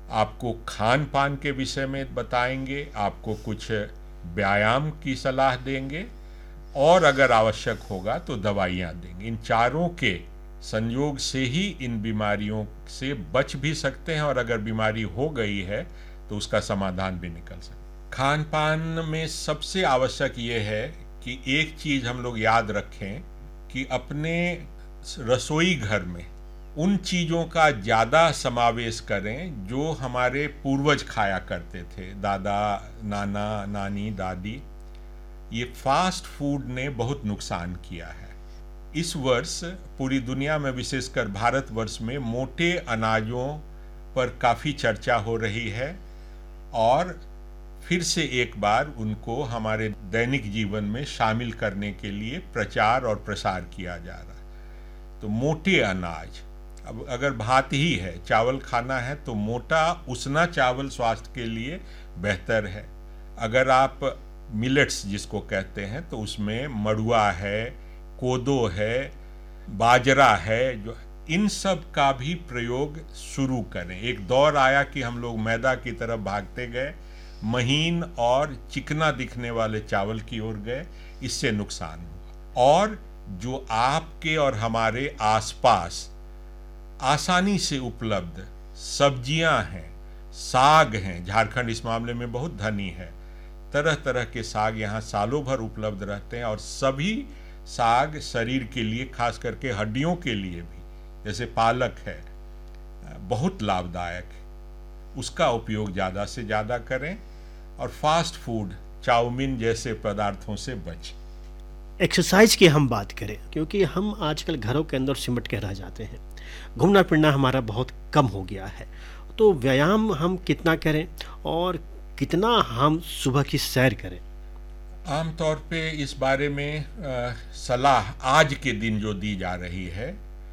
आपको खान पान के विषय में बताएंगे, आपको कुछ व्यायाम की सलाह देंगे और अगर आवश्यक होगा तो दवाइयाँ देंगे। इन चारों के संयोग से ही इन बीमारियों से बच भी सकते हैं और अगर बीमारी हो गई है तो उसका समाधान भी निकल सकता है। खान पान में सबसे आवश्यक ये है कि एक चीज़ हम लोग याद रखें कि अपने रसोई घर में उन चीज़ों का ज़्यादा समावेश करें जो हमारे पूर्वज खाया करते थे, दादा, नाना, नानी, दादी। ये फास्ट फूड ने बहुत नुकसान किया है। इस वर्ष पूरी दुनिया में, विशेषकर भारतवर्ष में, मोटे अनाजों पर काफ़ी चर्चा हो रही है और फिर से एक बार उनको हमारे दैनिक जीवन में शामिल करने के लिए प्रचार और प्रसार किया जा रहा है। तो मोटे अनाज, अब अगर भात ही है, चावल खाना है, तो मोटा उसना चावल स्वास्थ्य के लिए बेहतर है। अगर आप मिलेट्स जिसको कहते हैं तो उसमें मड़ुआ है, कोदो है, बाजरा है, जो इन सब का भी प्रयोग शुरू करें। एक दौर आया कि हम लोग मैदा की तरफ भागते गए, महीन और चिकना दिखने वाले चावल की ओर गए, इससे नुकसान हुआ। और जो आपके और हमारे आसपास आसानी से उपलब्ध सब्जियां हैं, साग हैं, झारखंड इस मामले में बहुत धनी है, तरह तरह के साग यहाँ सालों भर उपलब्ध रहते हैं और सभी साग शरीर के लिए, खास करके हड्डियों के लिए भी, जैसे पालक है, बहुत लाभदायक है। उसका उपयोग ज़्यादा से ज़्यादा करें और फास्ट फूड, चाउमीन जैसे पदार्थों से बचें। एक्सरसाइज की हम बात करें, क्योंकि हम आजकल घरों के अंदर सिमट के रह जाते हैं, घूमना फिरना हमारा बहुत कम हो गया है, तो व्यायाम हम कितना करें और कितना हम सुबह की सैर करें? आमतौर पे इस बारे में सलाह आज के दिन जो दी जा रही है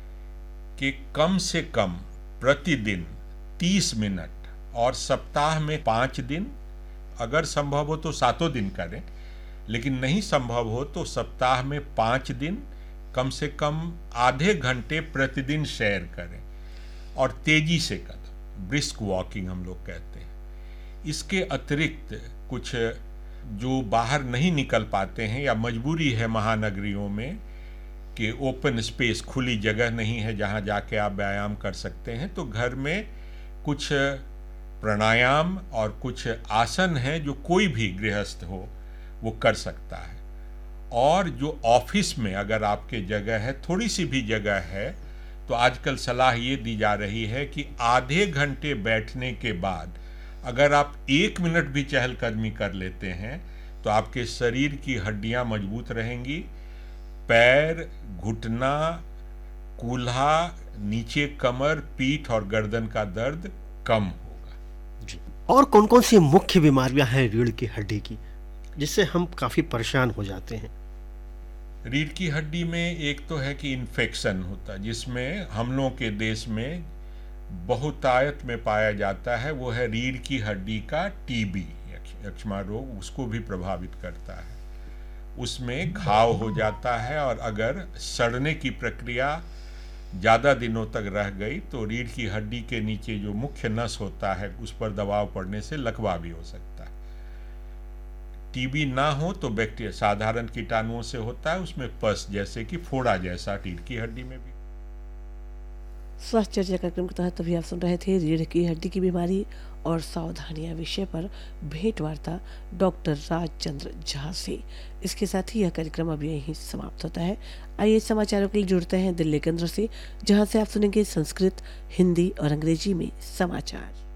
कि कम से कम प्रतिदिन 30 मिनट और सप्ताह में 5 दिन, अगर संभव हो तो 7 दिन करें, लेकिन नहीं संभव हो तो सप्ताह में 5 दिन कम से कम आधे घंटे प्रतिदिन सैर करें और तेजी से कदम, ब्रिस्क वॉकिंग हम लोग कहते हैं। इसके अतिरिक्त कुछ जो बाहर नहीं निकल पाते हैं या मजबूरी है महानगरियों में कि ओपन स्पेस, खुली जगह नहीं है जहां जाके आप व्यायाम कर सकते हैं, तो घर में कुछ प्राणायाम और कुछ आसन हैं जो कोई भी गृहस्थ हो वो कर सकता है। और जो ऑफिस में अगर आपके जगह है, थोड़ी सी भी जगह है, तो आजकल सलाह ये दी जा रही है कि आधे घंटे बैठने के बाद अगर आप 1 मिनट भी चहलकदमी कर लेते हैं तो आपके शरीर की हड्डियां मजबूत रहेंगी, पैर, घुटना, कूल्हा, नीचे कमर, पीठ और गर्दन का दर्द कम होगा। जी। और कौन कौन सी मुख्य बीमारियां हैं रीढ़ की हड्डी की, जिससे हम काफ़ी परेशान हो जाते हैं? रीढ़ की हड्डी में एक तो है कि इन्फेक्शन होता है, जिसमें हम लोगों के देश में बहुतायत में पाया जाता है, वो है रीढ़ की हड्डी का टीबी, यक्ष्मा रोग, उसको भी प्रभावित करता है। उसमें घाव हो जाता है और अगर सड़ने की प्रक्रिया ज़्यादा दिनों तक रह गई तो रीढ़ की हड्डी के नीचे जो मुख्य नस होता है उस पर दबाव पड़ने से लकवा भी हो सकता है। टीबी ना हो तो बैक्टीरिया, साधारण कीटाणुओं से होता है, उसमें पस जैसे कि फोड़ा जैसा रीढ़ की हड्डी में भी। स्वास्थ्य चर्चा कार्यक्रम के तहत अभी आप सुन रहे थे रीढ़ की हड्डी की बीमारी और सावधानियां विषय पर भेंट वार्ता डॉक्टर राजचंद्र झा से। इसके साथ ही यह कार्यक्रम अब यहीं समाप्त होता है। आइए समाचारों के लिए जुड़ते हैं दिल्ली केंद्र से, जहां से आप सुनेंगे संस्कृत, हिंदी और अंग्रेजी में समाचार।